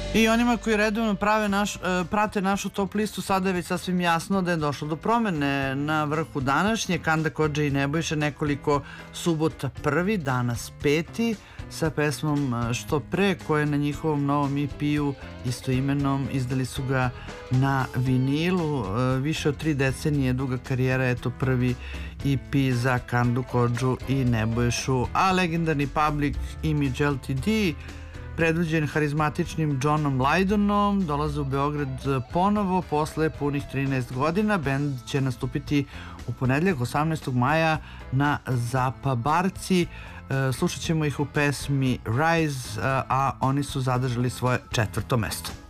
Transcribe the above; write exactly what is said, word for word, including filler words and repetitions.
I onima koji redovno prave naš, prate našu top listu, sada je već sasvim jasno da je došlo do promene na vrhu današnje. Kanda Kodža i Nebojša nekoliko subota prvi, danas peti, sa pesmom Što pre, koja je na njihovom novom E P-u istoimenom. Izdali su ga na vinilu. Više od tri decenije duga karijera, eto prvi E P za Kandu Kodžu i Nebojšu. A legendarni Public Image L T D, predvođen harizmatičnim Johnom Lydonom, dolaze u Beograd ponovo posle punih trinaest godina. Bend će nastupiti u ponedjeljak osamnaestog maja na Zapa Barci. Slušat ćemo ih u pesmi Rise, a oni su zadržali svoje četvrto mesto.